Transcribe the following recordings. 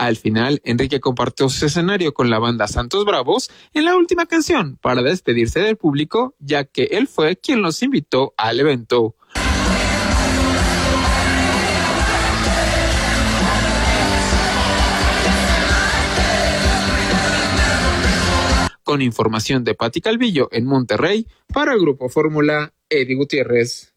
Al final, Enrique compartió su escenario con la banda Santos Bravos en la última canción para despedirse del público, ya que él fue quien los invitó al evento. Con información de Pati Calvillo en Monterrey, para el Grupo Fórmula, Eddie Gutiérrez.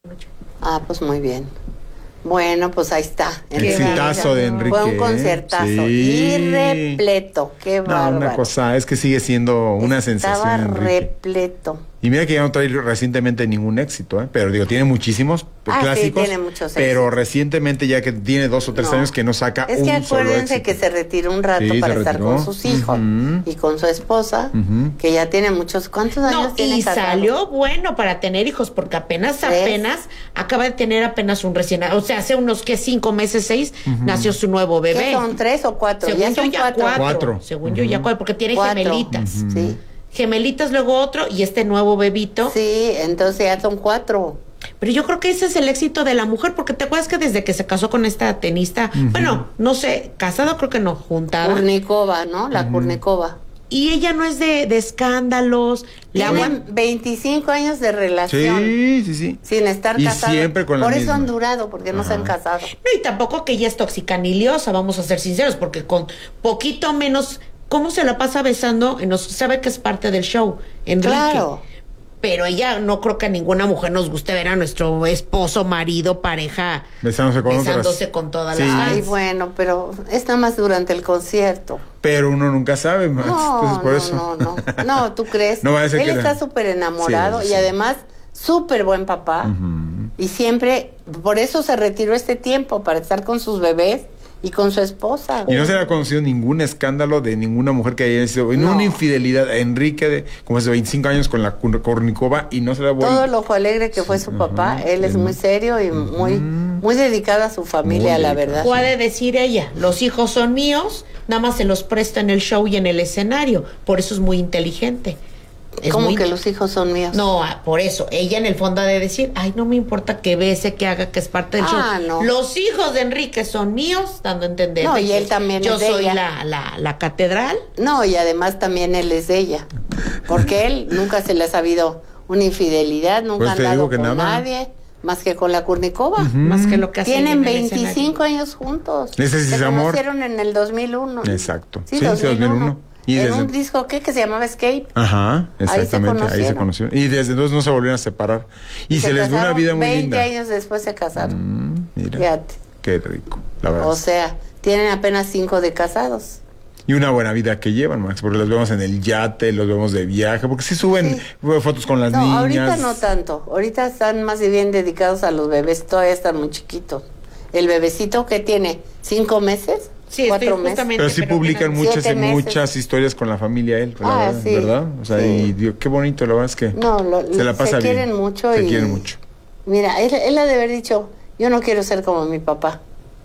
Pues muy bien. Bueno, pues ahí está. El exitazo de Enrique. Fue un concertazo. Sí. Y repleto. Qué bárbaro. Una cosa, es que sigue siendo una sensación. Estaba repleto. Y mira que ya no trae recientemente ningún éxito, pero digo, tiene muchísimos clásicos. Sí, tiene muchos pero recientemente ya que tiene 2 o 3 años que no saca un solo éxito. Es que acuérdense que se retiró un rato para estar con sus hijos y con su esposa, que ya tiene muchos. ¿Cuántos años tiene y casado? Salió bueno para tener hijos, porque apenas acaba de tener apenas un recién, o sea, hace unos 5 meses, 6, nació su nuevo bebé. ¿Qué son 3 o 4? Según ya yo, son 4. Según yo, ya 4, porque tiene 4. gemelitas. Sí. Gemelitas, luego otro, y este nuevo bebito. Sí, entonces ya son 4. Pero yo creo que ese es el éxito de la mujer, porque te acuerdas que desde que se casó con esta tenista, bueno, no sé, casado creo que no, juntada. Kurnikova, ¿no? La Kurnikova. Y ella no es de escándalos. Tienen 25 años de relación. Sí. Sin estar y casados. Siempre con la Por misma. eso han durado, porque no se han casado. No, y tampoco que ella es toxicaniliosa, vamos a ser sinceros, porque con poquito menos, ¿cómo se la pasa besando? Sabe que es parte del show, Enrique. Claro. Pero ella, no creo que a ninguna mujer nos guste ver a nuestro esposo, marido, pareja besándose con todas las fans. Ay, bueno, pero es nada más durante el concierto. Pero uno nunca sabe, Max. Entonces, por eso. No, ¿tú crees? No, él está súper enamorado y además súper buen papá. Y siempre, por eso se retiró este tiempo, para estar con sus bebés y con su esposa. Y no se le ha conocido ningún escándalo de ninguna mujer que haya sido una infidelidad a Enrique como hace 25 años con la Kurnikova, y no se le ha todo lo ojo alegre que fue su papá. Él es muy serio y muy dedicado a su familia, la verdad. Puede decir ella, los hijos son míos, nada más se los presta en el show y en el escenario. Por eso es muy inteligente. ¿Cómo que los hijos son míos? No, por eso, ella en el fondo ha de decir, ay, no me importa que bese, que haga, que es parte del show. No. Los hijos de Enrique son míos, dando a entender. No, y él también yo es de soy ella. la catedral. No, y además también él es de ella. Porque él nunca se le ha sabido una infidelidad, nunca ha andado con nadie, más que con la Kurnikova. Más que lo que hacen. Tienen 25 años juntos. Ese sí se amor. conocieron en el 2001. Exacto. Sí, 2001. Y en un disco que se llamaba Escape. Ajá, exactamente, ahí se conocieron. Y desde entonces no se volvieron a separar. Y se les dio una vida muy 20 linda. 20 años después se casaron. Mira, fíjate. Qué rico, la verdad. O sea, tienen apenas 5 de casados. Y una buena vida que llevan, Max, porque los vemos en el yate, los vemos de viaje, porque sí suben fotos con las niñas. Ahorita no tanto, ahorita están más bien dedicados a los bebés, todavía están muy chiquitos. El bebecito que tiene 5 meses. Sí, 4 meses. Pero sí publican muchas historias con la familia él, ¿verdad? O sea, y Dios, qué bonito, la verdad es que se la pasa bien. Se quieren mucho. Se quieren mucho. Mira, él ha de haber dicho, yo no quiero ser como mi papá.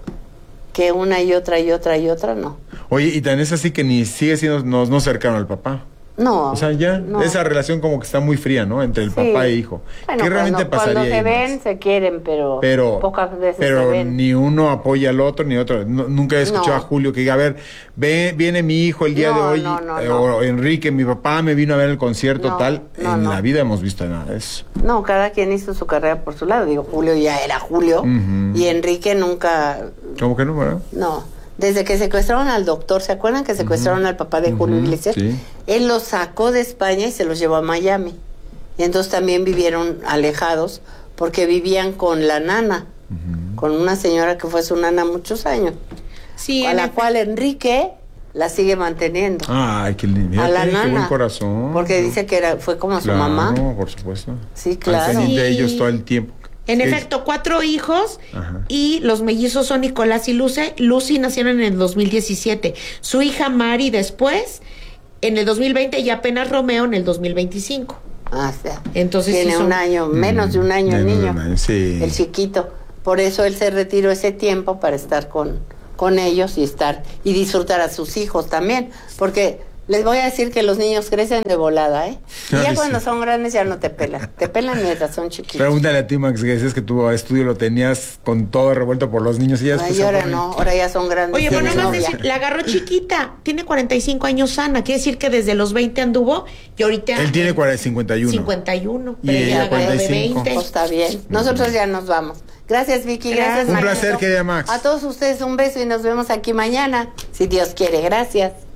Que una y otra y otra y otra, no. Oye, y tan es así que ni sigue siendo no cercano al papá. No. O sea, ya esa relación como que está muy fría, ¿no? Entre el papá e hijo. Bueno, ¿Qué realmente pasaría cuando se ahí, ven, Max? se quieren, pero pocas veces se ven. Ni uno apoya al otro, ni otro. Nunca he escuchado a Julio que diga, a ver, viene mi hijo el día de hoy, o Enrique, mi papá me vino a ver el concierto, en la vida hemos visto nada de eso. No, cada quien hizo su carrera por su lado. Digo, Julio ya era Julio, y Enrique nunca... ¿Cómo que no, verdad? No. Desde que secuestraron al doctor, ¿se acuerdan que secuestraron al papá de Julio Iglesias? Sí. Él los sacó de España y se los llevó a Miami. Y entonces también vivieron alejados porque vivían con la nana, con una señora que fue su nana muchos años. Sí, a la cual Enrique la sigue manteniendo. Ay, qué lindo. A la nana. Qué buen corazón. Porque dice que fue como su mamá. No, por supuesto. Sí, claro. Al de ellos todo el tiempo. En efecto, 4 hijos y los mellizos son Nicolás y Lucy. Lucy nacieron en el 2017. Su hija Mari después, en el 2020, y apenas Romeo en el 2025. Ah, o sea, entonces tiene un año, menos de un año el niño. El chiquito. Por eso él se retiró ese tiempo para estar con ellos y disfrutar a sus hijos también. Porque Les voy a decir que los niños crecen de volada, ¿eh? Y ya cuando son grandes ya no te pelan. Te pelan mientras son chiquitos. Pregúntale a ti, Max, que decías que tu estudio lo tenías con todo revuelto por los niños y ya después... Y ahora no, ahora ya son grandes. Oye, bueno, más decir, la agarró chiquita. Tiene 45 años Ana. Quiere decir que desde los 20 anduvo y ahorita... Él tiene 51. 51. Y ella 45. De 20. Pues está bien. Nosotros ya nos vamos. Gracias, Vicky. Gracias, Un Marito. placer, querida Max. A todos ustedes un beso y nos vemos aquí mañana, si Dios quiere. Gracias.